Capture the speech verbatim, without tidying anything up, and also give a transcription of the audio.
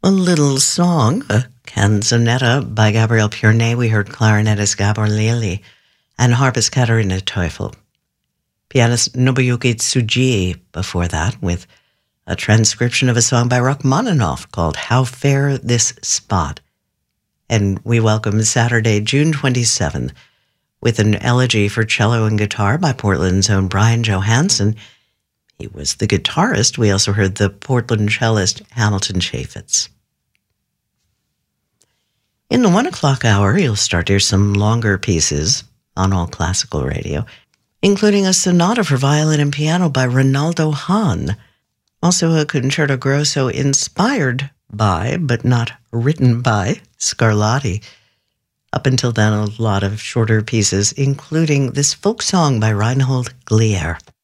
A little song, a canzonetta by Gabriel Piornet. We heard clarinetist Gabor Lely and harpist Katharina Teufel. Pianist Nobuyuki Tsuji before that with a transcription of a song by Rachmaninoff called How Fair This Spot. And we welcome Saturday, June twenty-seventh, with an elegy for cello and guitar by Portland's own Brian Johansson. He was the guitarist. We also heard the Portland cellist Hamilton Chaffetz. In the one o'clock hour, you'll start to hear some longer pieces on All Classical Radio, including a sonata for violin and piano by Ronaldo Hahn. Also a concerto grosso inspired by, but not written by, Scarlatti. Up until then, a lot of shorter pieces, including this folk song by Reinhold Glier.